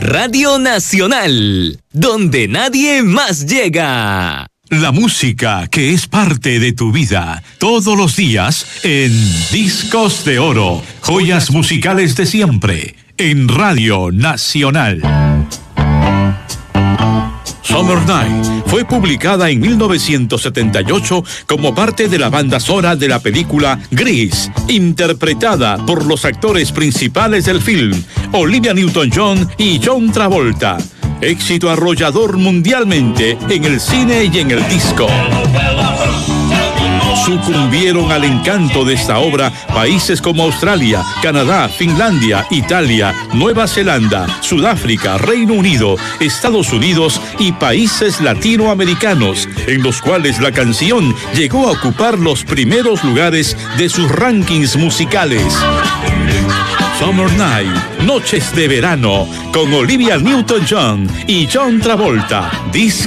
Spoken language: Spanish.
Radio Nacional, donde nadie más llega. La música que es parte de tu vida, todos los días en Discos de Oro, joyas musicales de siempre, en Radio Nacional. Summer Night fue publicada en 1978 como parte de la banda sonora de la película Grease, interpretada por los actores principales del film, Olivia Newton-John y John Travolta. Éxito arrollador mundialmente en el cine y en el disco. Sucumbieron al encanto de esta obra países como Australia, Canadá, Finlandia, Italia, Nueva Zelanda, Sudáfrica, Reino Unido, Estados Unidos y países latinoamericanos, en los cuales la canción llegó a ocupar los primeros lugares de sus rankings musicales. Summer Night, Noches de Verano, con Olivia Newton-John y John Travolta.